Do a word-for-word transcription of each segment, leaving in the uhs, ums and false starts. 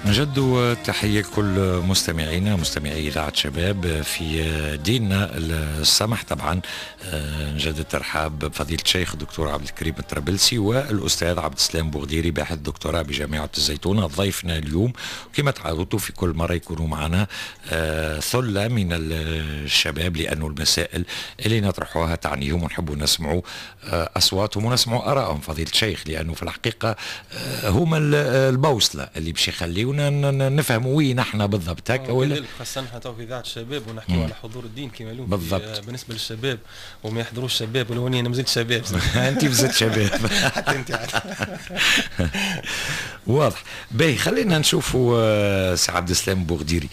نجد تحية كل مستمعينا مستمعي إذاعة شباب في ديننا السمح. طبعا نجدد ترحاب بفضيلة الشيخ الدكتور عبد الكريم الطرابلسي والأستاذ عبد السلام بوغديري باحث دكتوراه بجامعة الزيتونة ضيفنا اليوم. كما تعودوا في كل مرة يكونوا معنا ثلة من الشباب، لأنه المسائل اللي نطرحوها تعنيهم ونحبوا نسمعوا أصواتهم ونسمعوا آرائهم فضيلة الشيخ، لأنه في الحقيقة هما البوصلة اللي باش يخليونا نفهموا وين احنا بالضبط هكا. ولا خاصة نحن تو في إذاعة الشباب ونحكيو على حضور الدين كما اليوم بالضبط بالنسبة للشباب وما يحضروش الشباب، ولو اني انا مازلت شباب انت مازلت شباب حتى انت واضح. باهي خلينا نشوفوا سي عبد السلام بوغديري،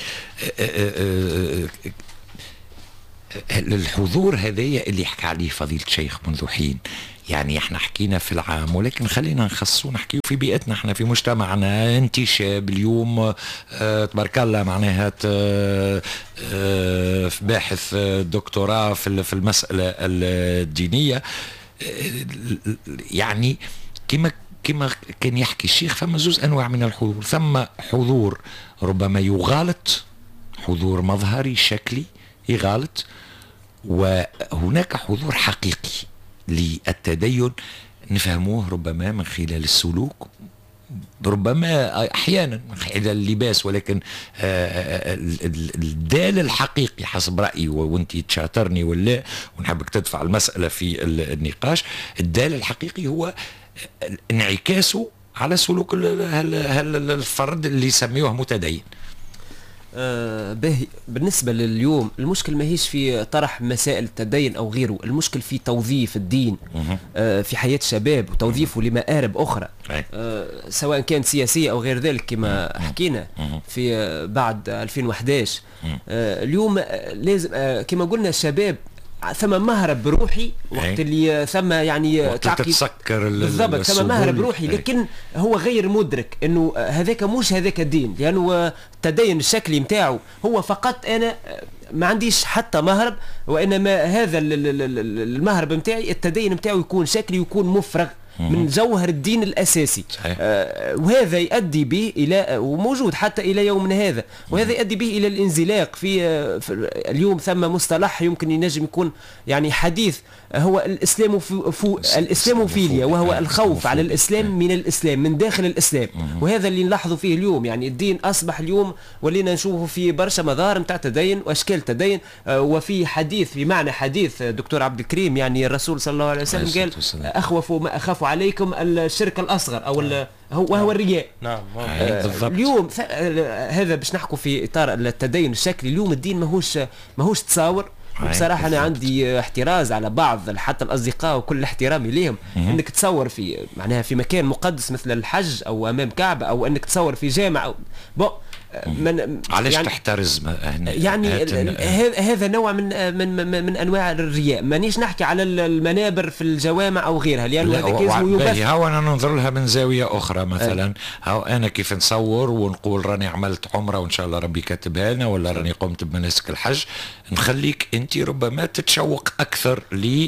الحضور هذايا اللي حكى عليه فضيلة الشيخ منذ حين، يعني احنا حكينا في العام، ولكن خلينا نخصو نحكيو في بيئتنا احنا في مجتمعنا. انت شاب اليوم اه تبارك الله معناها اه اه باحث دكتوراه في في المسألة الدينية، اه يعني كما كما كان يحكي الشيخ فما زوز انواع من الحضور. ثم حضور ربما يغالط، حضور مظهري شكلي يغالط، وهناك حضور حقيقي للتدين نفهموه ربما من خلال السلوك، ربما احيانا من خلال اللباس، ولكن الدال الحقيقي حسب رايي، وانت تشاطرني ولا ونحبك تدفع المساله في النقاش، الدال الحقيقي هو انعكاسه على سلوك الفرد اللي يسميوه متدين. آه باهي بالنسبة لليوم المشكل ماهيش في طرح مسائل التدين أو غيره، المشكل في توظيف الدين آه في حياة الشباب وتوظيفه لمآرب أخرى آه سواء كانت سياسية أو غير ذلك كما حكينا في آه بعد ألفين وأحد عشر. آه اليوم آه لازم آه كما قلنا الشباب ثم مهرب روحي وقت اللي ثم يعني تتسكر بالضبط، ثم مهرب روحي، لكن هو غير مدرك انه هذاك مش هذاك الدين، لانه التدين الشكلي متاعه هو فقط انا ما عنديش حتى مهرب، وانما هذا المهرب متاعي التدين متاعه يكون شكلي ويكون مفرغ من جوهر الدين الأساسي. آه وهذا يؤدي به إلى وموجود حتى إلى يومنا هذا، وهذا يؤدي به إلى الانزلاق في, آه في اليوم ثم مصطلح يمكن ينجم يكون يعني حديث، هو الإسلام فو الإسلاموفيليا، وهو الخوف على الإسلام من الإسلام من داخل الإسلام، وهذا اللي نلاحظه فيه اليوم. يعني الدين أصبح اليوم ولينا نشوفه في برشا مظاهر متاع تدين وأشكال تدين. آه وفي حديث بمعنى حديث دكتور عبد الكريم، يعني الرسول صلى الله عليه وسلم قال أخوف ما أخاف عليكم الشرك الأصغر أو هو وهو الرياء. نعم آه اليوم هذا باش نحكوا في إطار التدين الشكلي. اليوم الدين ماهوش ماهوش تصاور، وبصراحة أنا عندي احتراز على بعض حتى الأصدقاء وكل احترامي ليهم أنك تصور في معناها في مكان مقدس مثل الحج أو أمام كعبة، أو أنك تصور في جامع أو بو من علاش يعني تحترز هنا؟ يعني هذا نوع من من من, من انواع الرياء. مانيش نحكي على المنابر في الجوامع او غيرها، لانه هذا كيزمو يبث. هاو انا ننظر لها من زاويه اخرى مثلا. أه. هاو انا كيف نصور ونقول راني عملت عمره وان شاء الله ربي كاتبها لنا، ولا راني قمت بمناسك الحج، نخليك انت ربما تتشوق اكثر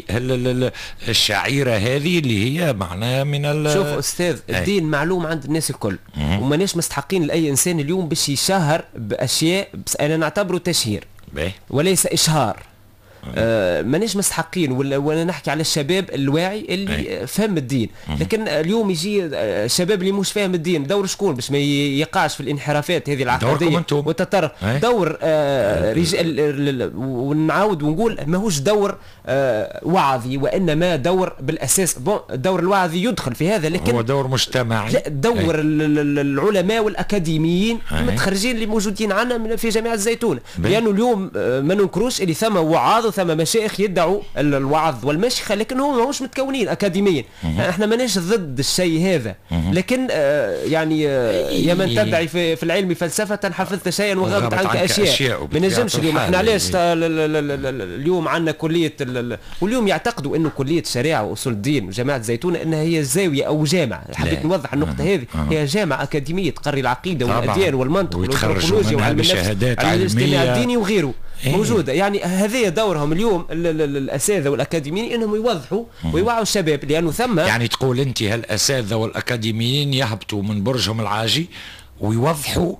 للشعيره هذه اللي هي معناها من شوف استاذ أي. الدين معلوم عند الناس الكل، وماناش مستحقين لاي انسان اليوم باش يشهر باشياء انا نعتبره تشهير بيه. وليس اشهار. آه مانيش مستحقين، وانا نحكي على الشباب الواعي اللي أي. فهم الدين. لكن اليوم يجي الشباب اللي مش فاهم الدين، دور شكون باش ما يقعش في الانحرافات هذه العقديه والتطرف؟ دور آه رجال، ونعاود ونقول ماهوش دور آه وعظي، وانما دور بالاساس بون الدور الوعظي يدخل في هذا، لكن هو دور مجتمعي. لا، دور أي. العلماء والاكاديميين المتخرجين اللي موجودين عندنا في جامعه الزيتون، لانه اليوم آه ما ننكروش اللي ثم وعاظ ثم مشايخ يدعوا الوعظ والمشيخه، لكن هم ماهوش متكونين اكاديميا. احنا ماناش ضد الشيء هذا، لكن آه يعني آه يا من تدعي في, في العلم فلسفه حفظت شيئا وغابت عنك اشياء. ما نجمش اليوم احنا علاش اليوم عندنا كليه واليوم يعتقدوا انه كليه الشريعه واصول الدين وجامعه الزيتونه انها هي زاويه او جامعه. حبيت نوضح النقطه هذه، هي جامعه اكاديميه تقري العقيده والاديان والمنطق والانثروبولوجيا وعلم النفس الاجتماع الديني وغيره. موجوده. يعني هذه دورهم اليوم الاساتذه والاكاديميين انهم يوضحوا ويوعوا الشباب، لانه ثم يعني تقول انت هالاساتذه والاكاديميين يهبطوا من برجهم العاجي ويوضحوا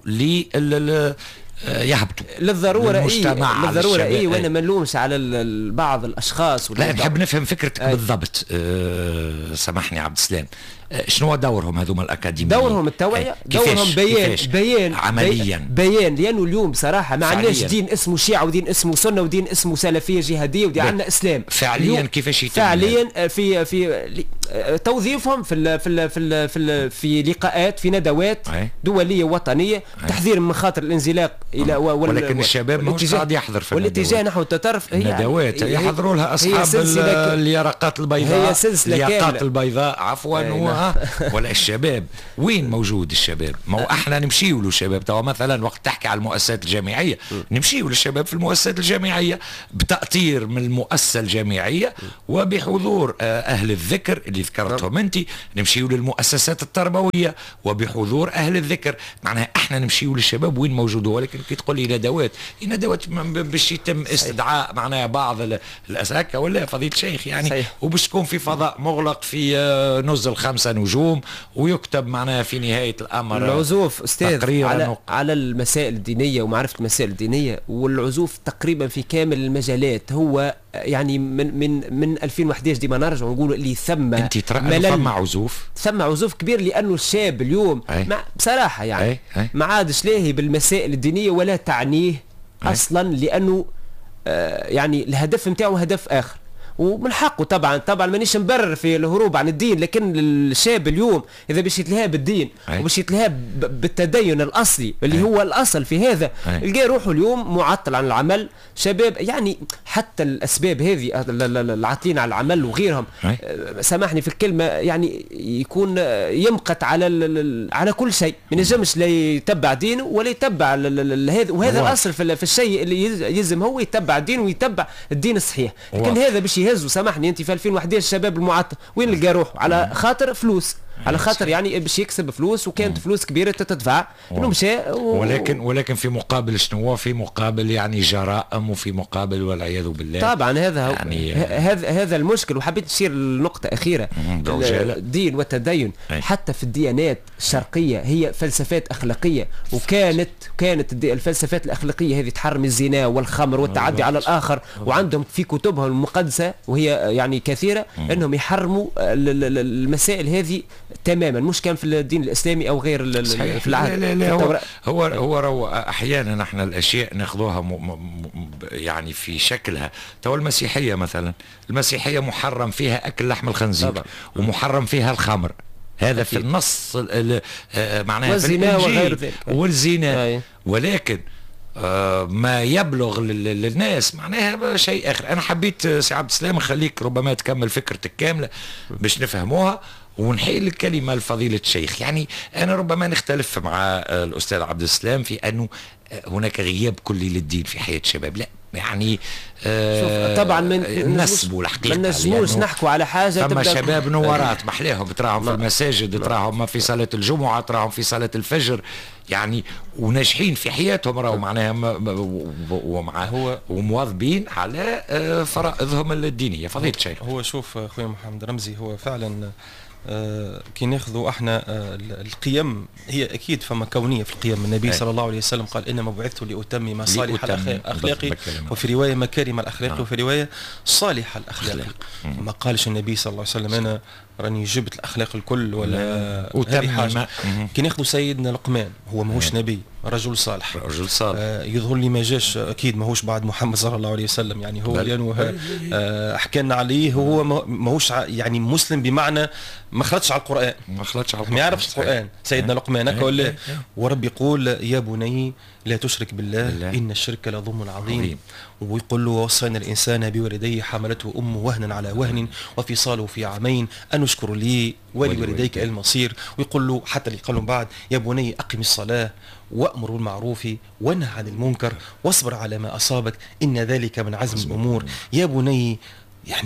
لل يهبطوا للضروره اي للضروره اي وانا أي. ما نلومش على بعض الاشخاص. لا نحب نفهم فكرتك أي. بالضبط. أه سامحني عبد السلام، شنو دورهم هذوما الاكاديميين؟ دورهم التوعيه، دورهم بيان بيان عمليا بيان، لانه اليوم بصراحه ما عندناش دين اسمه شيعه ودين اسمه سنه ودين اسمه سلفيه جهاديه ودين عندنا اسلام. فعليا كيفاش يتم فعليا في في توظيفهم في ال في ال في ال في, ال في لقاءات في ندوات أي. دوليه وطنيه أي. تحذير من خاطر الانزلاق الى ولكن الشباب ماهوش قاعد يحضر في والاتجاه نحو التطرف. هي الندوات يحضروا لها اصحاب اليرقات البيضاء، هي سلسله اليرقات البيضاء عفوا ولا الشباب وين موجود الشباب؟ ما هو احنا نمشيوا له الشباب توا مثلا وقت تحكي على المؤسسات الجامعيه نمشيوا للشباب في المؤسسات الجامعيه بتأطير من المؤسسه الجامعيه وبحضور اهل الذكر اللي ذكرتهم انت، نمشيوا للمؤسسات التربويه وبحضور اهل الذكر. معناها احنا نمشيوا للشباب وين موجودوا. ولكن كي تقول لي ندوات ندوات باش يتم استدعاء معناها بعض الاساكه ولا فضيله الشيخ يعني، وباش تكون في فضاء مغلق في نزل خمسه نجوم ويكتب معناها في نهايه الامر العزوف استاذ على على المسائل الدينيه ومعرفه المسائل الدينيه والعزوف تقريبا في كامل المجالات. هو يعني من من من ألفين وأحد عشر ديما نرجع ونقولوا اللي ثم انت ترى ثم عزوف ثم عزوف كبير، لانه الشاب اليوم مع بصراحه يعني أي. أي. ما عادش لاهي بالمسائل الدينيه ولا تعنيه أي. اصلا، لانه آه يعني الهدف نتاعو هدف اخر. ومن حقه طبعا طبعا مانيش نبرر في الهروب عن الدين، لكن الشاب اليوم اذا باش يتلهى بالدين وباش يتلهى بالتدين الاصلي اللي أي. هو الاصل في هذا، يلقى روحه اليوم معطل عن العمل. شباب يعني حتى الاسباب هذه العاطلين على العمل وغيرهم أي. سامحني في الكلمه يعني يكون يمقت على على كل شيء، ما ينجمش لا يتبع دينه ولا يتبع هذا، وهذا الاصل في الشيء اللي يلزم هو يتبع دينه ويتبع الدين الصحيح. لكن هذا باش يهزوا سامحني انت في ألفين وأحد عشر الشباب المعطل وين لقى روحه؟ على خاطر فلوس، على خاطر يعني باش يكسب فلوس، وكانت فلوس كبيره تتدفع انه مشى و... ولكن ولكن في مقابل شنو؟ في مقابل يعني جرائم، وفي مقابل والعياذ بالله. طبعا هذا يعني هذا هذا المشكل. وحبيت نشير لنقطه اخيره، الدين والتدين أي. حتى في الديانات الشرقيه هي فلسفات اخلاقيه، وكانت كانت الفلسفات الاخلاقيه هذه تحرم الزنا والخمر والتعدي على الاخر، وعندهم في كتبهم المقدسه وهي يعني كثيره انهم يحرموا المسائل هذه تماما، مش كان في الدين الاسلامي او غير في العهد. لا لا لا هو هو هو, هو احيانا احنا الاشياء ناخذوها م م يعني في شكلها. تو المسيحيه مثلا، المسيحيه محرم فيها اكل لحم الخنزير طبعا. ومحرم فيها الخمر، هذا أكيد. في النص معناها والزنا وغير ذلك والزنا، ولكن آه ما يبلغ للناس معناها شيء اخر. انا حبيت سي عبد السلام نخليك ربما تكمل فكرتك كامله باش نفهموها ونحيل الكلمه لفضيله الشيخ. يعني انا ربما نختلف مع الاستاذ عبد السلام في انه هناك غياب كلي للدين في حياه الشباب، لا يعني آه طبعا من نسبوا الحقيقه ما نجموش نحكوا على حاجه. ثم شباب نورات محليهم تراهم في المساجد، تراهم في صلاه الجمعه، تراهم في صلاه الفجر يعني، وناجحين في حياتهم راهو معناها ومع هو ومواظبين على فرائضهم الدينيه. فضيله الشيخ هو شوف اخويا محمد رمزي، هو فعلا آه كي ناخذوا احنا آه القيم هي اكيد فما كونيه في القيم. النبي صلى الله عليه وسلم قال انما بعثت لاتمم مصالح الاخلاق، وفي روايه مكارم الاخلاق، وفي روايه صالح الاخلاق. ما قالش النبي صلى الله عليه وسلم انا راني جبت الاخلاق الكل ولا هذه حاجه. كي ناخذوا سيدنا لقمان، هو ماهوش نبي، رجل صالح رجل صالح آه يظهر لي ما جاش اكيد ماهوش بعد محمد صلى الله عليه وسلم، يعني هو لانه آه حكينا عليه هو ماهوش يعني مسلم بمعنى ما خلطش على القران، ما خلطش على القران، ما يعرفش القران سيدنا لقمان هكا ولا. ورب يقول يا بني لا تشرك بالله, بالله ان الشرك لظلم عظيم, عظيم. ويقول له وصينا الانسان بوالديه حملته امه وهنا على وهن وفصاله في عامين ان اشكر لي ولوالديك المصير. ويقول له حتى اللي قال بعد يا بني اقم الصلاه وأمر بالمعروف وانهى عن المنكر واصبر على ما أصابك إن ذلك من عزم الأمور. يا بني يعني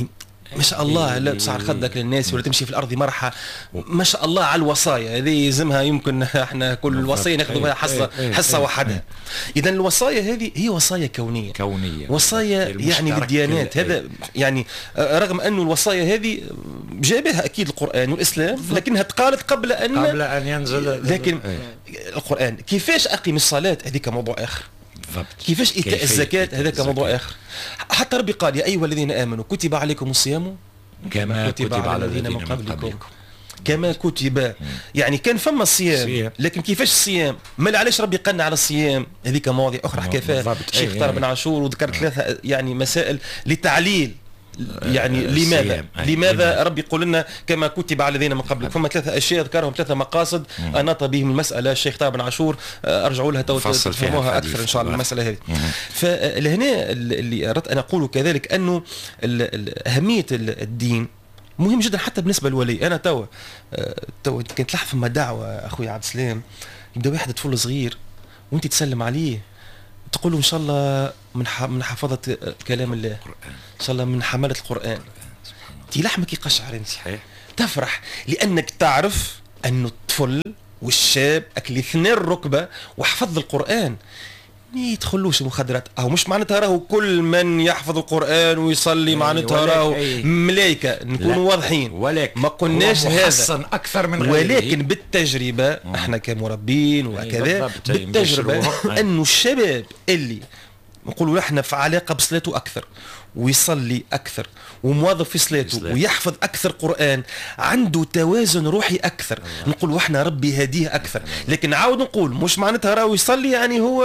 ما شاء الله لا تسعر خدك للناس ولا تمشي في الارض مرحى، ما شاء الله على الوصايا هذه يلزمها، يمكن احنا كل الوصايا ناخذ بها حصه حصه وحدها. اذا الوصايا هذه هي وصايا كونيه كونيه وصايا يعني بالديانات. هذا يعني رغم انه الوصايا هذه جابها اكيد القران والاسلام، لكنها تقالت قبل ان قبل ان ينزل. لكن القران كيفاش اقيم الصلاه هذيك موضوع اخر، كيفاش ايتاء الزكاه هذاك موضوع اخر. حتى ربي قال يا ايها الذين امنوا كتب عليكم الصيام كما كتب, كتب على الذين من قبلكم, قبلكم. كما كتب، يعني كان فما الصيام، لكن كيفاش الصيام؟ ما علاش ربي قلنا على الصيام؟ هذيك مواضيع اخرى حكى فيها الشيخ طارق بن عاشور، وذكر ثلاثه يعني مسائل لتعليل يعني لماذا لماذا ربي يقول لنا كما كتب على الذين من قبلكم. فما ثلاثه اشياء ذكرهم، ثلاثه مقاصد اناط بهم المساله الشيخ طارق بن عاشور، ارجعوا لها تفهموها اكثر ان شاء الله المساله هذه. فلهنا اللي اردت ان اقوله كذلك انه اهميه الدين مهم جدا حتى بالنسبه للولي. انا توا تو كنت تلاحظ فما دعوه اخوي عبد السلام، يبدا واحد طفل صغير وانت تسلم عليه تقول له ان شاء الله من من حفظه كلام الله، ان شاء الله من حمله القران، تي لحمك يقشعر انت، صحيح تفرح لانك تعرف انه الطفل والشاب الاثنين الركبه وحفظ القران ما يدخلوش المخدرات. او مش معناتها راهو كل من يحفظ القران ويصلي معناتها راهو ملائكه، نكونوا واضحين، ولكن ما قلناش هذا اكثر من غيره، ولكن بالتجربه مم. احنا كمربين وكذا بالتجربه انه الشباب اللي نقولوا احنا في علاقه بصلاته اكثر ويصلي اكثر ومواظب في صلاته ويحفظ اكثر قران، عنده توازن روحي اكثر، نقول احنا ربي هديه اكثر. لكن عاود نقول مش معناتها راهو يصلي يعني هو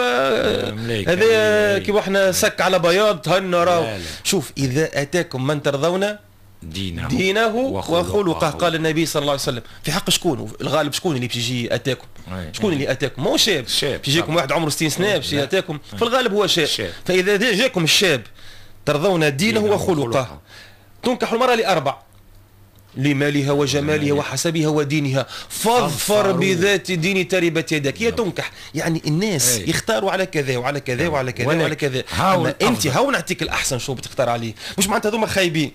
هذا كيف احنا سك على بياض هنا راهو. شوف اذا اتاكم من ترضون دينه, دينه وخلقه، قال النبي صلى الله عليه وسلم في حق شكون؟ الغالب شكون اللي بيجي اتاكم؟ شكون اللي اتاكم؟ مو شاب، بيجيكم واحد عمره ستين سنه باش اتاكم، في الغالب هو شاب. فاذا جاكم الشاب ترضون دينه وخلقه، تنكح المرأة لأربع: لمالها وجمالها وحسبها ودينها، فاظفر بذات الدين تربت يدك. هي تنكح يعني الناس أي. يختاروا على كذا وعلى كذا وعلى كذا وعلى كذا، اما انت هاو نعطيك الاحسن شو بتختار عليه، مش معناتها هذوما خايبين،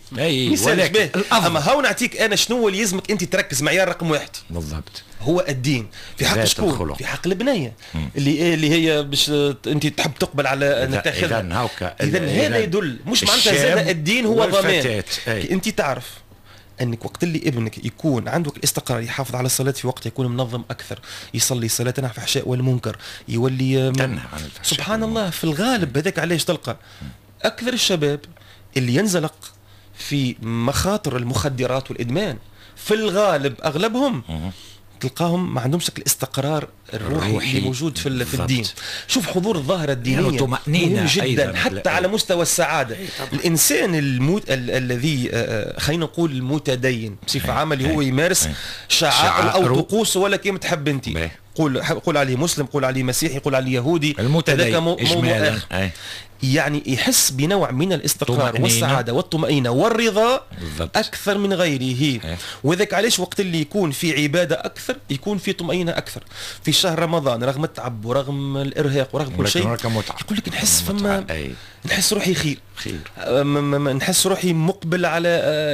اما هاو نعطيك انا شنو اللي يلزمك انت تركز معيار رقم واحد بالضبط، هو الدين. في حق شكون؟ في حق البنيه اللي اللي هي باش انت تحب تقبل على انك تاخذها. اذا هذا يدل مش معناتها زاد الدين هو ضمان. انت تعرف انك وقت اللي ابنك يكون عندك الاستقرار، يحافظ على الصلاه في وقت يكون منظم اكثر، يصلي صلاه تنهى عن الفحشاء والمنكر، يولي تنهى عن الفحشاء سبحان الله. في الغالب هذاك علاش تلقى اكثر الشباب اللي ينزلق في مخاطر المخدرات والادمان في الغالب اغلبهم تلقاهم ما عندهمش الاستقرار الروحي, الروحي اللي موجود في, في الدين. شوف حضور الظاهرة الدينية مهم جدا حتى على مستوى السعادة. الإنسان الموت الذي خلينا نقول المتدين بصفة عامة اللي هو يمارس شعائر أو طقوس ولا كيما تحب أنت، قول قول عليه مسلم، قول عليه مسيحي، قول عليه يهودي، المتدين موضوع آخر. يعني يحس بنوع من الاستقرار والسعادة والطمأنينة والرضا بالضبط. أكثر من غيره. وذلك علاش وقت اللي يكون في عبادة أكثر يكون في طمأنينة أكثر. في شهر رمضان رغم التعب ورغم الإرهاق ورغم كل شيء يقول لك نحس فما نحس روحي خير خير نحس روحي مقبل على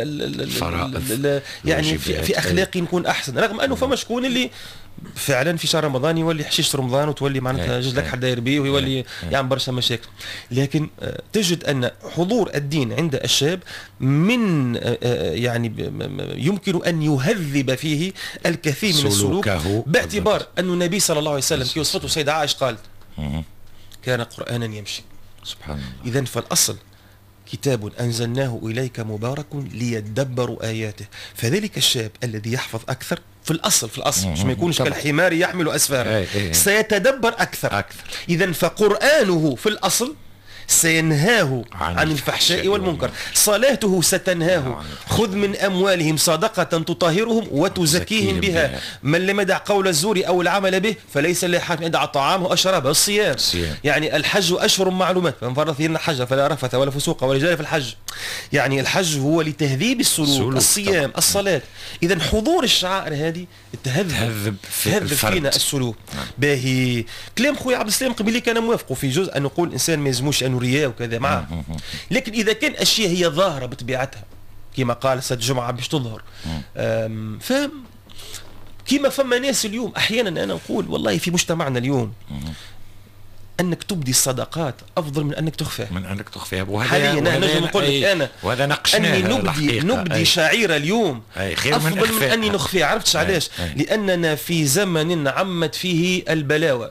الفرائض، يعني في, في أخلاقي نكون أحسن، رغم أنه فما شكون اللي فعلا في شهر رمضان يولي حشيش رمضان وتولي معناتها جزلك حد داير بيه ويولي يعمل برشا مشاكل. لكن تجد ان حضور الدين عند الشاب من يعني يمكن ان يهذب فيه الكثير من السلوك، باعتبار ان النبي صلى الله عليه وسلم في وصفته سيدة عائشة قالت كان قرآنا يمشي. سبحان الله. اذا فالاصل كتاب أنزلناه إليك مبارك ليدبروا آياته. فذلك الشاب الذي يحفظ أكثر في الأصل في الأصل مش ما يكونش كالحمار يحمل أسفاره، سيتدبر أكثر, أكثر. إذا فقرآنه في الأصل سينهاه عن, عن الفحشاء والمنكر، صلاته ستنهاه، خذ من أموالهم صدقة تطهرهم وتزكيهم بها، من لم يدع قول الزور أو العمل به فليس له حاجة أن يدع طعامه وشرابه. الصيام. الصيام يعني الحج أشهر معلومات، فمن فرض فيهن الحج فلا رفث ولا فسوق ولا جدال في الحج. يعني الحج هو لتهذيب السلوك, السلوك الصيام طبعا. الصلاة. إذا حضور الشعائر هذه تهذب تهذب فينا السلوك. باهي كلام خويا عبد السلام قبلي كان موافقه في جزء أن نقول الإنسان ما يلزموش أنه رياء وكذا معه، لكن إذا كان أشياء هي ظاهرة بطبيعتها كما قال سد جمعة باش تظهر. فهم كما فما ناس اليوم أحيانا أنا نقول والله في مجتمعنا اليوم انك تبدي الصدقات افضل من انك تخفيها من انك تخفيها. وهذا حاليا انا نجم نقول لك انا وهذا نقشناه اني نبدي نبدي أي. شعيره اليوم أي خير افضل من, من اني نخفيها. عرفتش علاش؟ لاننا في زمن عمت فيه البلاوه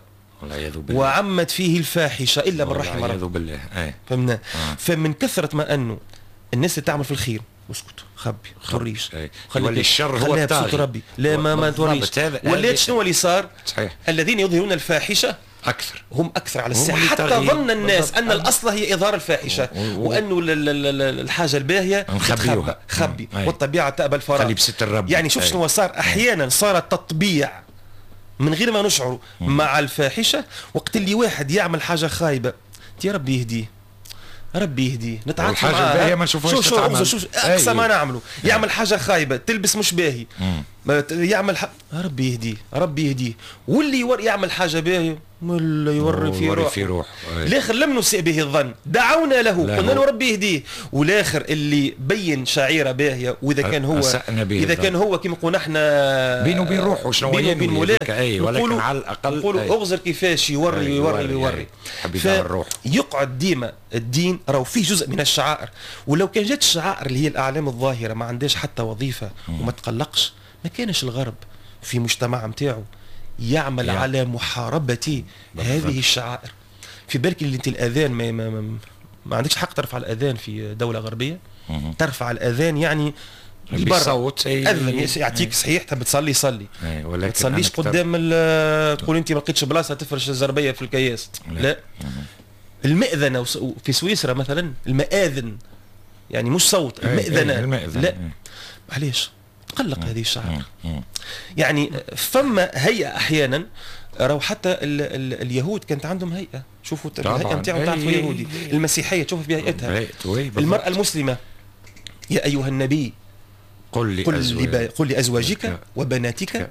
وعمت فيه الفاحشه الا من رحم ربي. فهمنا؟ آه. فمن كثره ما انه الناس اللي تعمل في الخير اسكت خبي خريش خلي الشر هو الطاغي ربي لا ما ما توريش. ولات شنو اللي صار؟ صحيح. الذين يظهرون الفاحشه أكثر هم أكثر على الساحة حتى ظن الناس أن الأصل هي إظهار الفاحشة وأنه الحاجة الباهية نخبيها خبي والطبيعة تأبى الفراغ. خلي بست الرب. يعني شوف شنو صار أحيانا صار التطبيع من غير ما نشعر مع الفاحشة. وقت اللي واحد يعمل حاجة خايبة يا ربي يهديه ربي يهديه نتعاطف معاه ما نشوفوش شو شو اقصى ما نعمله. يعمل حاجه خايبه تلبس مش باهي يعمل ح... ربي يهديه ربي يهديه. واللي يور... يعمل حاجه باهيه ولا يوري في روح في روح الاخر لم نسيء به الظن دعونا له قلنا له ربي يهديه. والاخر اللي بين شعيره باهيه واذا كان هو اذا كان هو كما قلنا احنا بينه وبين روحه شنو بينه وبين مولاه ولكن على الاقل نقولوا اغزر كيفاش يوري يوري يوري الروح. يقعد ديما الدين راهو فيه جزء من الشعائر. ولو كان جات الشعائر اللي هي الاعلام الظاهره ما عندهاش حتى وظيفه وما تقلقش ما كانش الغرب في مجتمع متاعه يعمل يعني. على محاربة هذه الشعائر. في بالك اللي انت الاذان ما, ما, ما, ما عندكش حق ترفع الاذان في دولة غربية. مم. ترفع الاذان يعني بصوت اذن يعطيك صحيح تحب تصلي صلي ما تصليش قدام تقول انت ما لقيتش بلاصه تفرش الزربيه في الكياس. لا, لا. المئذنه في سويسرا مثلا المآذن يعني مش صوت المئذنه لا معليش تقلق هذه الشعائر. يعني فما هيئة أحيانا راهو حتى ال ال اليهود كانت عندهم هيئة. شوفوا الهيئة نتاعهم تعرفوا يهودي. المسيحية تشوفوا في هيئتها. المرأة المسلمة يا أيها النبي قل لأزواجك, قل لأزواجك وبناتك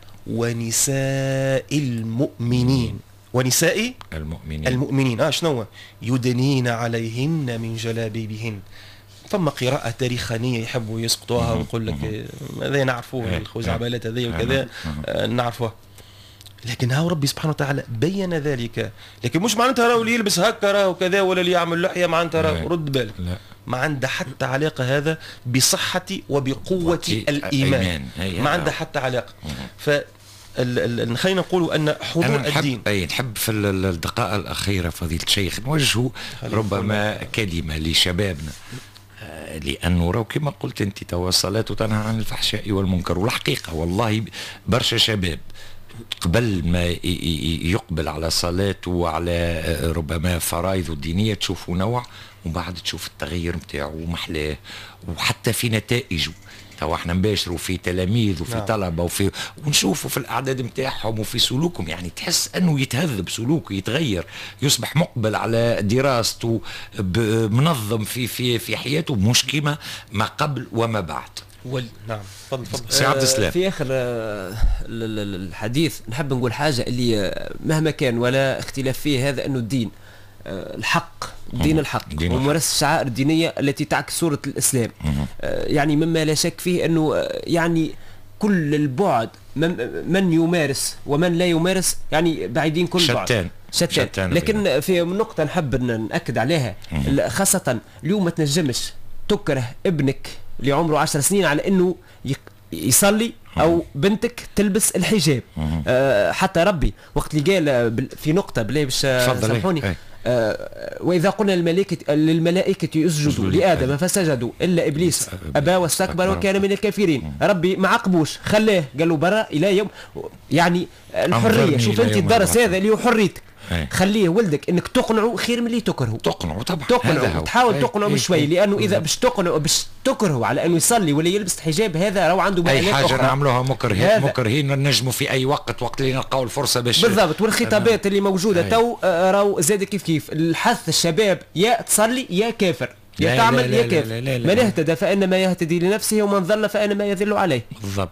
ونساء المؤمنين ونساء المؤمنين المؤمنين آه شنو يدنين عليهن من جلابيبهن. ثم قراءة تاريخانية يحبوا يسقطوها ويقول لك هذا نعرفوه الخزعبلات هذه وكذا نعرفوها. لكن هاو ربي سبحانه وتعالى بين ذلك. لكن مش معناتها راهو اللي يلبس هكا راهو وكذا ولا اللي يعمل لحية معناتها راهو رد بالك ما عنده حتى علاقة هذا بصحة وبقوة الإيمان. ما عنده حتى علاقة. ف خلينا نقولوا ان حضور الدين اي نحب في الدقائق الاخيره فضيله الشيخ نوجهوا ربما كلمه لشبابنا لانه راهو كما قلت انت توا الصلاه تنهى عن الفحشاء والمنكر. والحقيقه والله برشا شباب قبل ما يقبل على صلاته وعلى ربما فرائضه الدينيه تشوفوا نوع وبعد تشوف التغيير نتاعو ومحلاه وحتى في نتائجه. توا احنا نباشروا في تلاميذ وفي نعم. طلبه وفي ونشوفوا في الاعداد نتاعهم وفي سلوكهم. يعني تحس انه يتهذب سلوكه يتغير يصبح مقبل على دراسته منظم في في في حياته مش كما ما قبل وما بعد. ول... نعم تفضل تفضل سي عبد السلام. في اخر الحديث نحب نقول حاجه اللي مهما كان ولا اختلاف فيه هذا انه الدين الحق دين الحق وممارسة الشعائر الدينية التي تعكس صورة الإسلام. يعني مما لا شك فيه أنه يعني كل البعد من يمارس ومن لا يمارس يعني بعيدين كل بعد شتان شتان, شتان لكن في نقطة نحب نأكد عليها خاصة اليوم ما تنجمش تكره ابنك اللي عمره عشر سنين على أنه يصلي او بنتك تلبس الحجاب. أه حتى ربي وقت اللي قال في نقطه بلا باش سامحوني أه واذا قلنا للملائكه للملائكه يسجدوا لادم فسجدوا الا ابليس ابى واستكبر وكان من الكافرين. ربي ما عاقبوش خلاه قال له برا الى يوم يعني الحريه. شوف انت الدرس هذا اللي هو حريتك خليه ولدك انك تقنعه خير من اللي تكرهه. تقنعه طبعا تقنعه تحاول تقنعه بشوي لانه اذا باش تقنعه باش تكرهه على انه يصلي ولا يلبس حجاب هذا راهو عنده مآلات اخرى. اي حاجه نعملوها مكرهين مكرهين ننجموا في اي وقت وقت اللي نلقاو الفرصه باش بالضبط. والخطابات اللي موجوده تو راهو زاد كيف كيف الحث الشباب يا تصلي يا كافر يا تعمل يا كافر. من اهتدى فانما يهتدي لنفسه ومن ضل فانما يذل عليه. بالضبط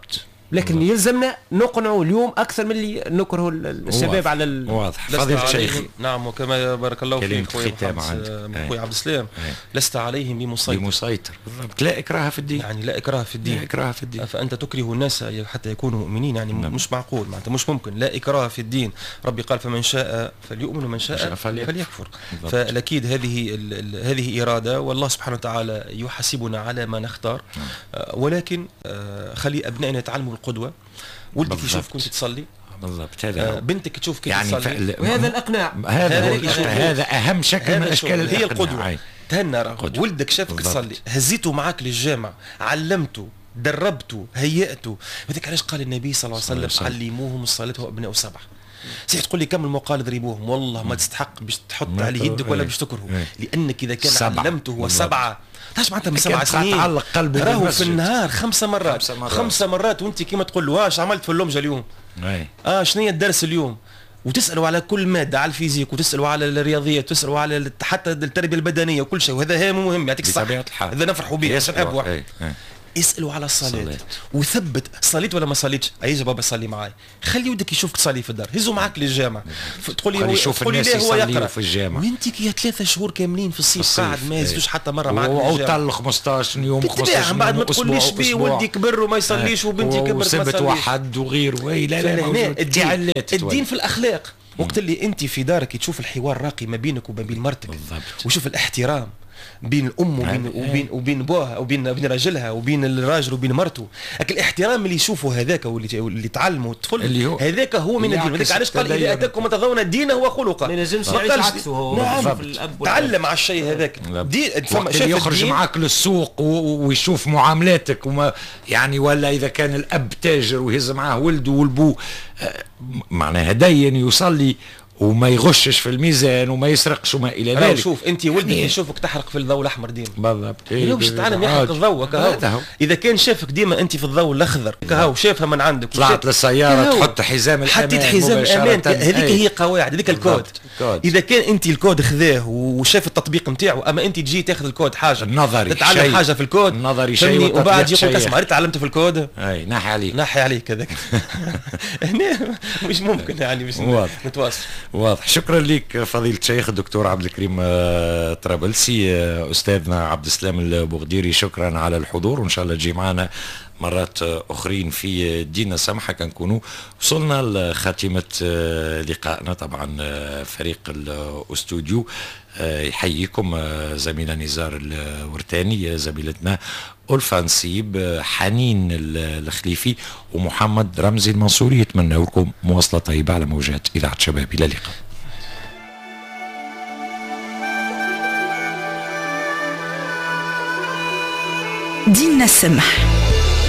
لكن واضح. يلزمنا نقنعوا اليوم اكثر من اللي نكرهوا الشباب واضح. على ال... واضح. فضيلة الشيخ. نعم، وكما بارك الله فيك خويا محمد خويا عبد السلام، لست عليهم بمسيطر. بمسيطر بالضبط. لا اكراه في الدين، يعني لا اكراه في الدين. لا اكراه في الدين. فانت تكره الناس حتى يكونوا مؤمنين، يعني نعم. مش معقول، معناتها مش ممكن. لا اكراه في الدين، ربي قال فمن شاء فليؤمن ومن شاء فليكفر, فليكفر. فاكيد هذه ال ال هذه اراده، والله سبحانه وتعالى يحاسبنا على ما نختار. آه ولكن آه خلي ابنائنا يتعلموا القدوه. ولدك يشوف كنت تصلي بالضبط، هذا آه بنتك تشوف كيف يعني تصلي، وهذا الاقناع، هذا هو هذا اهم شكل من اشكال الإقناع. هي القدوه. تهنى ولدك شافك تصلي، هزيته معك للجامع، علمته، دربته، هيئته. وذلك علاش قال النبي صلى الله عليه وسلم علموهم الصلاه وابناء سبع. سيح تقول لي كم المقال اضربوهم، والله ما تستحق باش تحط عليه يدك ولا باش تكرهه، لانك اذا كان سبعة. علمته هو سبعه، تعرف معناتها من سبع سنين تعلق قلبه راهو في النهار خمسة مرات خمسة مرات, خمسة مرات وانت كيما تقول له واش عملت في اللمجه اليوم؟ أي. اه شنو هي الدرس اليوم؟ وتسالوا على كل ماده، على الفيزيك، وتسالوا على الرياضيات، وتسالوا على حتى التربيه البدنيه وكل شيء، وهذا هام مهم، يعطيك الصحه، هذا نفرحوا به عشان اب واحد. اسالوا على الصلاه صليت. وثبت صليت ولا ما صليتش، ايجا بابا صلي معاي، خلي ودك يشوفك تصلي في الدار، هزوا معاك للجامع، تقول لي تقول لي هو يقرا في الجامع، وانت كي ثلاثة شهور كاملين في الصيف قاعد ما يزوج حتى مره معاك وطل خمسطاش يوم خمسطاش يوم بعد ما تقوليش بيه ولدي كبر وما يصليش وبنتي كبرت ما تصليش وسبت واحد وغيره. لا لا الدين, الدين في الاخلاق. وقت اللي انت في دارك تشوف الحوار راقي ما بينك وما بين مرتك، وشوف الاحترام بين الام وبين وبين وبين بوها وبين بين راجلها وبين الراجل وبين مرته، لكن الاحترام اللي يشوفه هذاك واللي اللي تعلمه الطفل هذاك هو من الدين. هذاك علاش قال اذا اتاكم ترضون الدين وخلقه، ما ينجمش يعيش عكسه هو. نعم تعلم على الشيء هذاك. فما شاف يخرج معاك للسوق ويشوف معاملاتك وما يعني، ولا اذا كان الاب تاجر ويهز معاه ولده والبو معناها دين يصلي وما يغشش في الميزان وما يسرقش وما الى ذلك. شوف انت ولدك يشوفك تحرق في الضوء الاحمر ديما بالضبط، اليوم باش تتعلم يحرق الضوء كهو. اذا كان شافك ديما انت في الضوء الاخضر كهو شافها من عندك، طلعت للسياره تحط حزام الامان، حطيت حزام الامان، هذيك هي قواعد، هذيك الكود. اذا كان انت الكود خذاه وشاف التطبيق نتاعو، اما انت تجي تاخذ الكود حاجه النظري تتعلم شي. حاجه في الكود النظري شيء وبعد يقول اسمع تعلمت في الكود، اي ناحي عليك ناحي عليك هذاك. هنا مش ممكن يعني باش نتواصل. واضح. شكرا لك فضيلة الشيخ الدكتور عبد الكريم طرابلسي، أستاذنا عبد السلام البغديري، شكرا على الحضور، وإن شاء الله تجي معنا مرات أخرين في دينا سمحة كنكونوا وصلنا لخاتمة لقائنا. طبعا فريق الاستوديو يحييكم زميلة نزار الورتاني، زميلتنا ألفا نسيب، حنين الخليفي، ومحمد رمزي المنصوري. يتمنى لكم مواصلة طيبة على موجات إذاعة شباب. إلى اللقاء. دينا السمح.